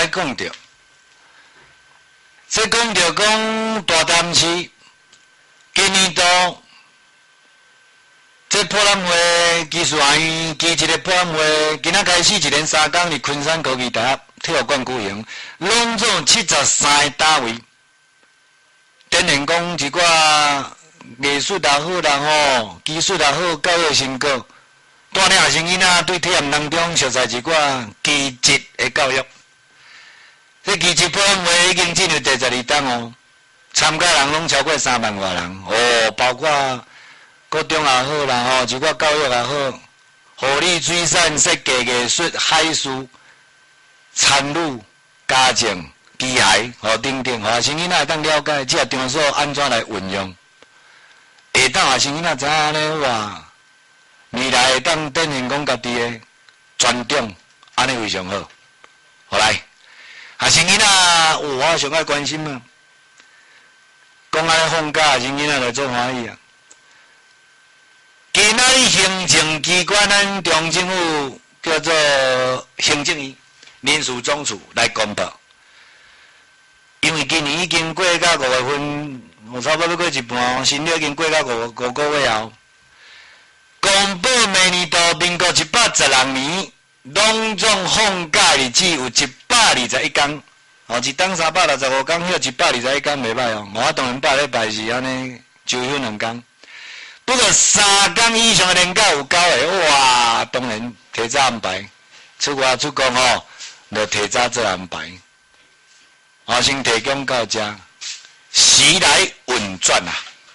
来讲着，这讲着讲大潭市今年度这博览会技术学院举一个博览会，今仔开始一连3天，伫昆山科技大学体育馆举行，拢总73个单位，展现讲一寡艺术也好啦吼，技术也好，教育成果。大领学生囡仔对体验当中熟悉一寡基质的教育。这基质博览会已经进入第12档哦，参加人拢超过3万多人哦，包括高中也好啦吼，一寡教育也好，护理、水产、设计、艺术、海事、参与、家政、机械吼等等，学生囡仔会当了解这场所安怎来运用，会当学生囡仔知影呢哇。未来会当展现讲家己的专长，安尼非常好。好来，学生囡仔，我上爱关心啊。讲安尼放假，学生囡仔来做欢喜啊。今仔日行政机关，咱中政府叫做行政院民事总署来公布，因为今年已经过到5月份，差不多要过一半，新历已经过到5个月后。公布明年度民国112年拢总放假日子有121天，哦，一档365天，休121天袂歹哦。我当然8礼拜是安尼周休2天，不过3天以上的年假有9个，哇，当然提早安排，出外出国吼，就提早做安排，先提供到这，时来运转啊。